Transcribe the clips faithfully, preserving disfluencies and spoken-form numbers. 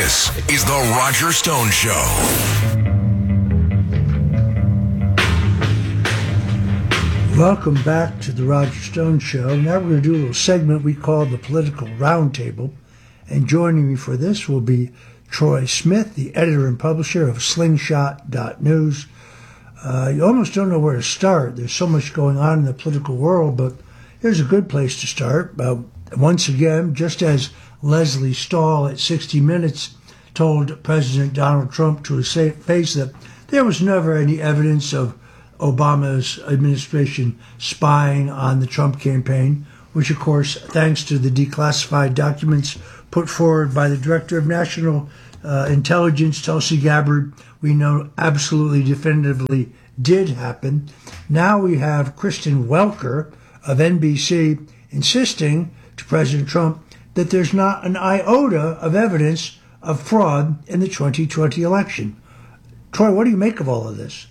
This is The Roger Stone Show. Welcome back to The Roger Stone Show. Now we're going to do a little segment we call the Political Roundtable. And joining me for this will be Troy Smith, the editor and publisher of slingshot dot news. Uh, you almost don't know where to start. There's so much going on in the political world, but here's a good place to start. Uh, once again, just as Leslie Stahl at sixty minutes told President Donald Trump to his face that there was never any evidence of Obama's administration spying on the Trump campaign, which, of course, thanks to the declassified documents put forward by the Director of National uh, Intelligence, Tulsi Gabbard, we know absolutely definitively did happen. Now we have Kristen Welker of N B C insisting to President Trump that there's not an iota of evidence of fraud in the twenty twenty election. Troy, what do you make of all of this?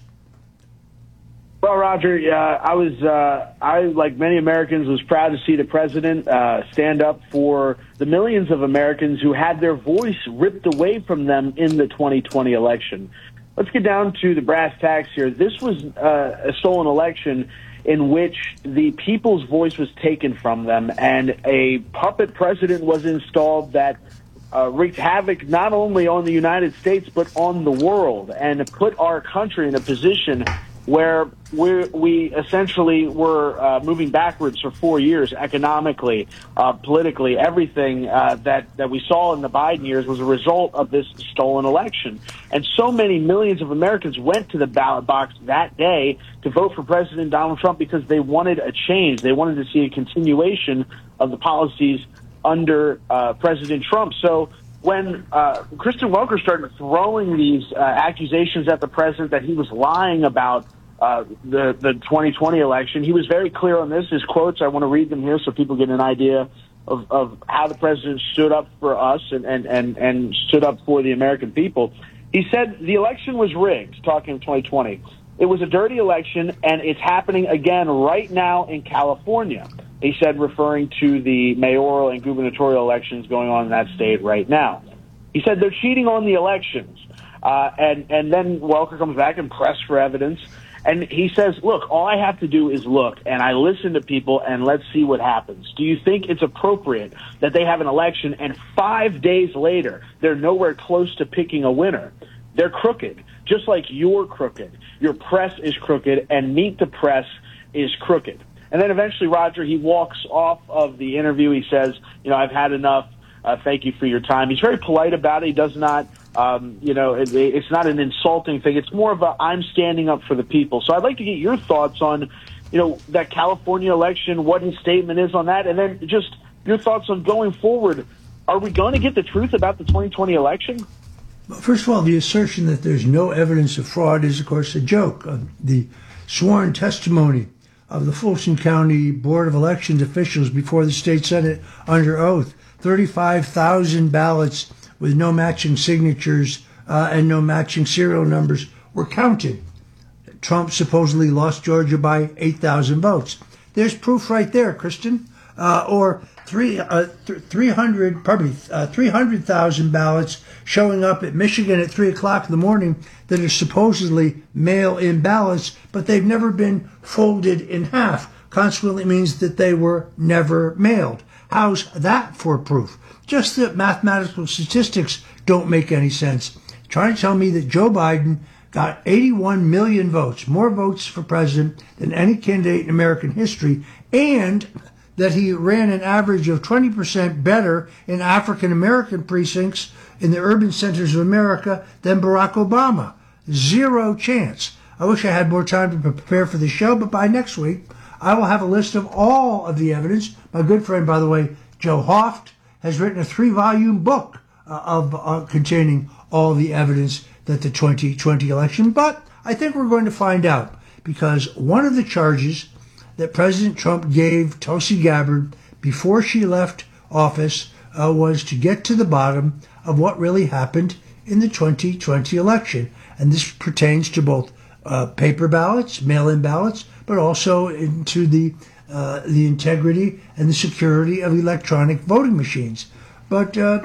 Well, Roger, uh, I was, uh, I, like many Americans, was proud to see the president uh, stand up for the millions of Americans who had their voice ripped away from them in the twenty twenty election. Let's get down to the brass tacks here. This was uh, a stolen election in which the people's voice was taken from them, and a puppet president was installed that uh, wreaked havoc not only on the United States but on the world, and put our country in a position where we we essentially were uh, moving backwards for four years economically, uh, politically. Everything uh, that, that we saw in the Biden years was a result of this stolen election. And so many millions of Americans went to the ballot box that day to vote for President Donald Trump because they wanted a change. They wanted to see a continuation of the policies under uh, President Trump. So when uh, Kristen Welker started throwing these uh, accusations at the president that he was lying about uh, the, the twenty twenty election, he was very clear on this. His quotes, I want to read them here so people get an idea of, of how the president stood up for us and, and, and, and stood up for the American people. He said the election was rigged, talking of twenty twenty. It was a dirty election, and it's happening again right now in California. He said, referring to the mayoral and gubernatorial elections going on in that state right now. He said they're cheating on the elections. Uh, and, and then Welker comes back and pressed for evidence. And he says, look, all I have to do is look, and I listen to people, and let's see what happens. Do you think it's appropriate that they have an election, and five days later, they're nowhere close to picking a winner? They're crooked, just like you're crooked. Your press is crooked, and Meet the Press is crooked. And then eventually, Roger, he walks off of the interview. He says, you know, I've had enough. Uh, thank you for your time. He's very polite about it. He does not, um, you know, it, it's not an insulting thing. It's more of a I'm standing up for the people. So I'd like to get your thoughts on, you know, that California election, what his statement is on that, and then just your thoughts on going forward. Are we going to get the truth about the twenty twenty election? Well, first of all, the assertion that there's no evidence of fraud is, of course, a joke. Uh, the sworn testimony of the Fulton County Board of Elections officials before the state Senate under oath, thirty-five thousand ballots with no matching signatures uh, and no matching serial numbers were counted. Trump supposedly lost Georgia by eight thousand votes. There's proof right there, Kristen. Uh, or three, uh, th- three hundred, pardon me, uh, three hundred thousand ballots showing up at Michigan at three o'clock in the morning that are supposedly mail-in ballots, but they've never been folded in half. Consequently means that they were never mailed. How's that for proof? Just that mathematical statistics don't make any sense. Trying to tell me that Joe Biden got eighty-one million votes, more votes for president than any candidate in American history, and that he ran an average of twenty percent better in African-American precincts in the urban centers of America than Barack Obama. Zero chance. I wish I had more time to prepare for the show, but by next week, I will have a list of all of the evidence. My good friend, by the way, Joe Hoft, has written a three-volume book uh, of uh, containing all the evidence that the twenty twenty election. But I think we're going to find out, because one of the charges that President Trump gave Tulsi Gabbard before she left office uh, was to get to the bottom of what really happened in the twenty twenty election. And this pertains to both uh, paper ballots, mail-in ballots, but also into the uh, the integrity and the security of electronic voting machines. But uh,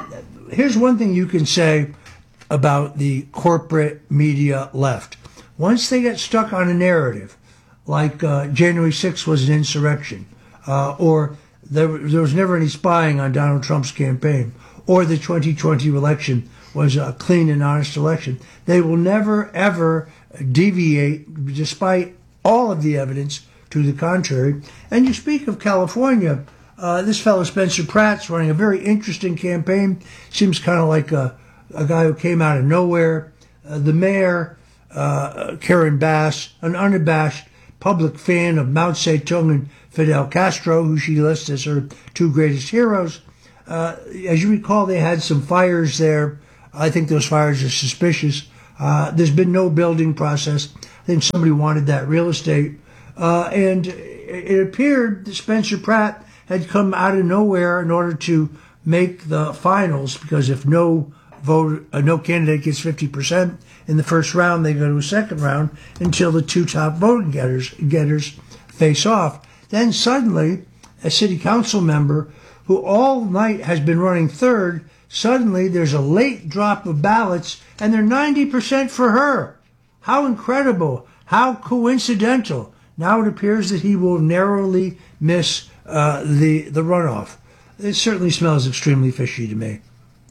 here's one thing you can say about the corporate media left. Once they get stuck on a narrative, like uh, January sixth was an insurrection, uh, or there, there was never any spying on Donald Trump's campaign, or the twenty twenty election was a clean and honest election, they will never, ever deviate, despite all of the evidence to the contrary. And you speak of California, uh, this fellow Spencer Pratt's running a very interesting campaign. Seems kind of like a, a guy who came out of nowhere. Uh, the mayor, uh, Karen Bass, an unabashed public fan of Mao Zedong and Fidel Castro, who she lists as her two greatest heroes. Uh, as you recall, they had some fires there. I think those fires are suspicious. Uh, there's been no building process. I think somebody wanted that real estate. Uh, and it appeared that Spencer Pratt had come out of nowhere in order to make the finals, because if no vote, uh, no candidate gets fifty percent in the first round, they go to a second round until the two top voting getters, getters face off. Then suddenly, a city council member who all night has been running third, suddenly there's a late drop of ballots, and they're ninety percent for her. How incredible. How coincidental. Now it appears that he will narrowly miss uh, the, the runoff. It certainly smells extremely fishy to me.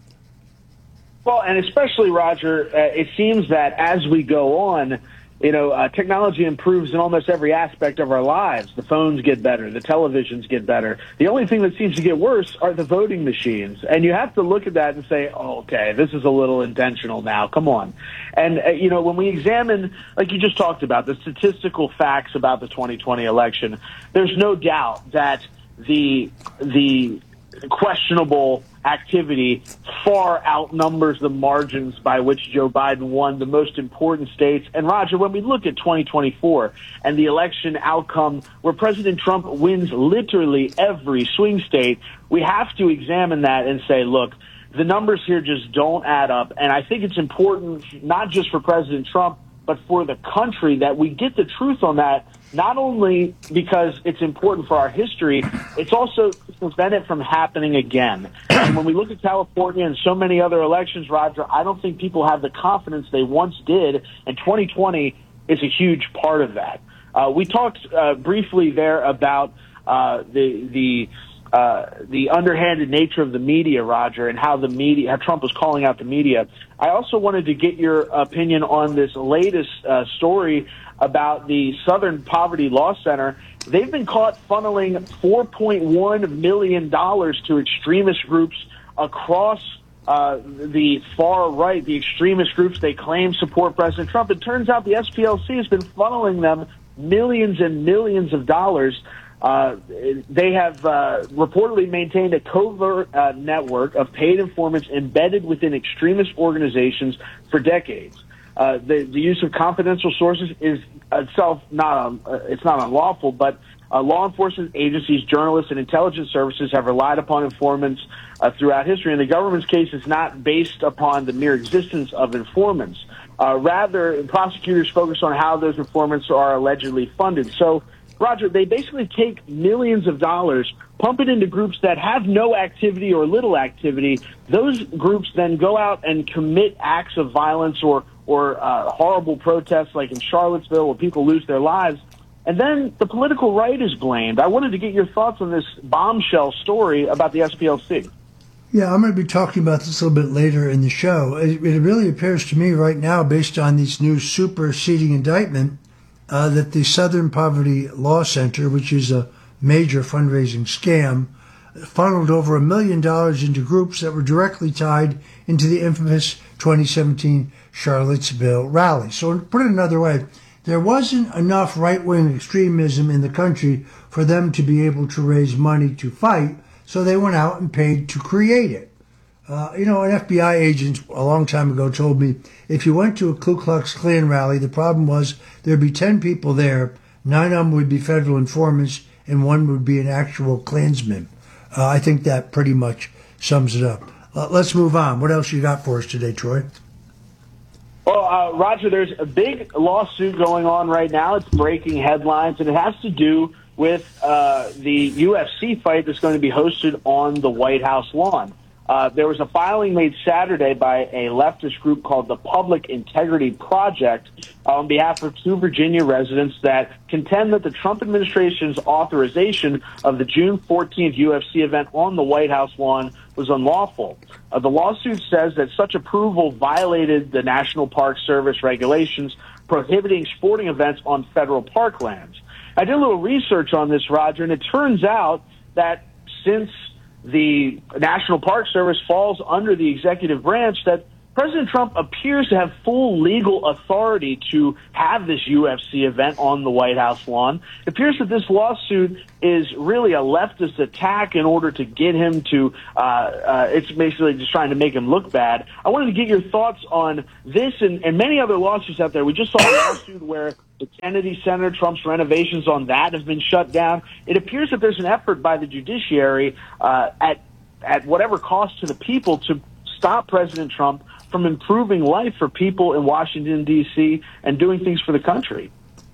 Well, and especially, Roger, uh, it seems that as we go on, you know, uh, technology improves in almost every aspect of our lives. The phones get better. The televisions get better. The only thing that seems to get worse are the voting machines. And you have to look at that and say, oh, okay, this is a little intentional now. Come on. And, uh, you know, when we examine, like you just talked about, the statistical facts about the twenty twenty election, there's no doubt that the the questionable activity far outnumbers the margins by which Joe Biden won the most important states. And Roger, when we look at twenty twenty-four and the election outcome where President Trump wins literally every swing state, we have to examine that and say, look, the numbers here just don't add up. And I think it's important, not just for President Trump, but for the country, that we get the truth on that, not only because it's important for our history, it's also to prevent it from happening again. And when we look at California and so many other elections, Roger, I don't think people have the confidence they once did, and twenty twenty is a huge part of that. Uh, we talked uh, briefly there about uh, the the uh, the underhanded nature of the media, Roger, and how the media, how Trump was calling out the media. I also wanted to get your opinion on this latest uh, story about the Southern Poverty Law Center. They've been caught funneling four point one million dollars to extremist groups across uh, the far right, the extremist groups they claim support President Trump. It turns out the S P L C has been funneling them millions and millions of dollars. Uh, they have uh, reportedly maintained a covert uh, network of paid informants embedded within extremist organizations for decades. Uh, the, the use of confidential sources is itself not um, uh, it's not unlawful, but uh, law enforcement agencies, journalists, and intelligence services have relied upon informants uh, throughout history. And the government's case is not based upon the mere existence of informants. Uh, rather, prosecutors focus on how those informants are allegedly funded. So, Roger, they basically take millions of dollars, pump it into groups that have no activity or little activity. Those groups then go out and commit acts of violence or or uh, horrible protests like in Charlottesville where people lose their lives. And then the political right is blamed. I wanted to get your thoughts on this bombshell story about the S P L C. Yeah, I'm going to be talking about this a little bit later in the show. It, it really appears to me right now, based on this new superseding indictment, uh, that the Southern Poverty Law Center, which is a major fundraising scam, funneled over a million dollars into groups that were directly tied into the infamous twenty seventeen Charlottesville rally. So to put it another way, there wasn't enough right-wing extremism in the country for them to be able to raise money to fight, so they went out and paid to create it. Uh, you know, an F B I agent a long time ago told me, if you went to a Ku Klux Klan rally, the problem was there'd be ten people there, nine of them would be federal informants, and one would be an actual Klansman. Uh, I think that pretty much sums it up. Uh, let's move on. What else you got for us today, Troy? Well, uh, Roger, there's a big lawsuit going on right now. It's breaking headlines, and it has to do with uh, the U F C fight that's going to be hosted on the White House lawn. Uh, there was a filing made Saturday by a leftist group called the Public Integrity Project on behalf of two Virginia residents that contend that the Trump administration's authorization of the June fourteenth U F C event on the White House lawn was unlawful. Uh, the lawsuit says that such approval violated the National Park Service regulations prohibiting sporting events on federal parklands. I did a little research on this, Roger, and it turns out that since the National Park Service falls under the executive branch, that President Trump appears to have full legal authority to have this U F C event on the White House lawn. It appears that this lawsuit is really a leftist attack in order to get him to, uh, uh, it's basically just trying to make him look bad. I wanted to get your thoughts on this and, and many other lawsuits out there. We just saw a lawsuit where the Kennedy Center, Trump's renovations on that have been shut down. It appears that there's an effort by the judiciary uh, at, at whatever cost to the people to stop President Trump from improving life for people in Washington, D C, and doing things for the country.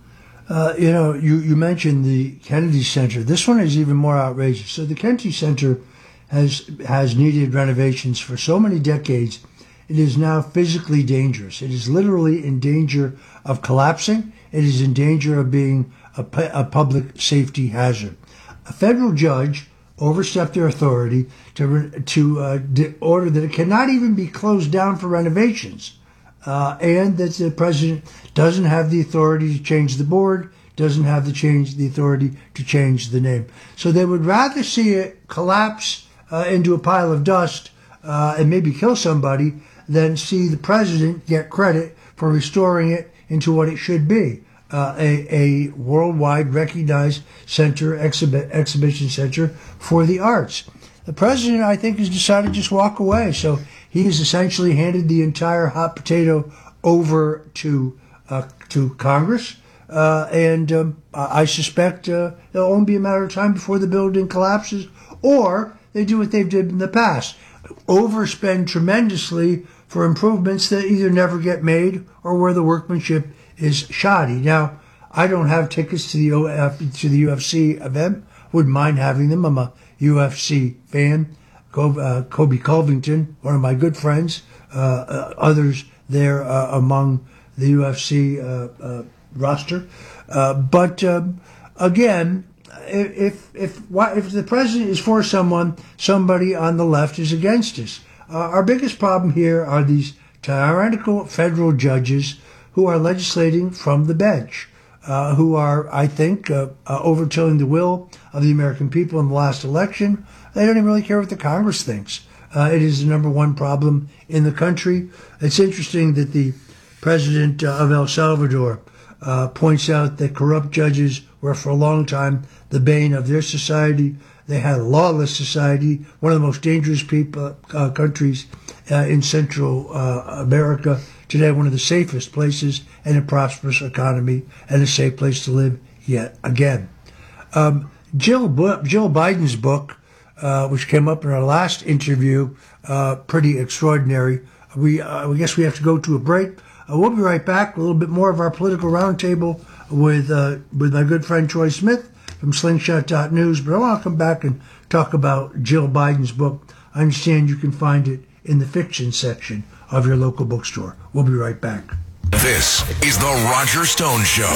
Uh, you know, you, you mentioned the Kennedy Center. This one is even more outrageous. So the Kennedy Center has has needed renovations for so many decades. It is now physically dangerous. It is literally in danger of collapsing. It is in danger of being a, pu- a public safety hazard. A federal judge overstepped their authority to to uh, order that it cannot even be closed down for renovations, uh, and that the president doesn't have the authority to change the board, doesn't have the change the authority to change the name. So they would rather see it collapse uh, into a pile of dust uh, and maybe kill somebody than see the president get credit for restoring it into what it should be. Uh, a, a worldwide recognized center, exhibi- exhibition center for the arts. The president, I think, has decided to just walk away. So he has essentially handed the entire hot potato over to uh, to Congress. Uh, and um, I suspect uh, it'll only be a matter of time before the building collapses, or they do what they've did in the past, overspend tremendously for improvements that either never get made or where the workmanship is shoddy. Now, I don't have tickets to the O F, to the U F C event. Wouldn't mind having them. I'm a U F C fan. Kobe, uh, Kobe Covington, one of my good friends. Uh, uh, others there uh, among the U F C uh, uh, roster. Uh, but um, again, if if if the president is for someone, somebody on the left is against us. Uh, our biggest problem here are these tyrannical federal judges who are legislating from the bench, uh, who are, I think, uh, uh, overturning the will of the American people in the last election. They don't even really care what the Congress thinks. Uh, it is the number one problem in the country. It's interesting that the president uh, of El Salvador uh, points out that corrupt judges were for a long time the bane of their society. They had a lawless society, one of the most dangerous people, uh, countries uh, in Central uh, America. Today, one of the safest places and a prosperous economy and a safe place to live yet again. Um, Jill, Jill Biden's book, uh, which came up in our last interview, uh, pretty extraordinary. We, uh, I guess we have to go to a break. Uh, we'll be right back. A little bit more of our political roundtable with uh, with my good friend Troy Smith from Slingshot dot news. But I want to come back and talk about Jill Biden's book. I understand you can find it in the fiction section of your local bookstore. We'll be right back. This is the Roger Stone Show.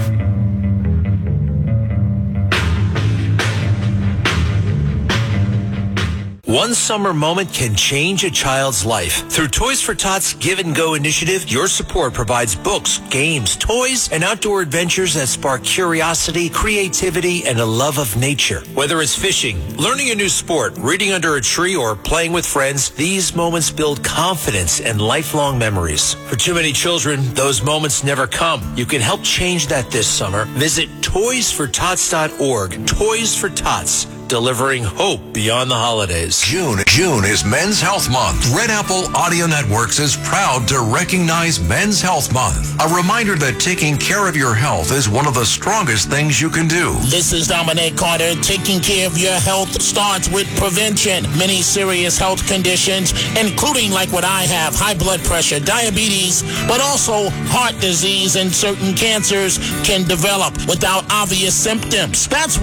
One summer moment can change a child's life. Through Toys for Tots Give and Go initiative, your support provides books, games, toys, and outdoor adventures that spark curiosity, creativity, and a love of nature. Whether it's fishing, learning a new sport, reading under a tree, or playing with friends, these moments build confidence and lifelong memories. For too many children, those moments never come. You can help change that this summer. Visit toys for tots dot org. Toys for Tots, delivering hope beyond the holidays. June, June is Men's Health Month. Red Apple Audio Networks is proud to recognize Men's Health Month. A reminder that taking care of your health is one of the strongest things you can do. This is Dominic Carter. Taking care of your health starts with prevention. Many serious health conditions, including like what I have, high blood pressure, diabetes, but also heart disease and certain cancers can develop without obvious symptoms. That's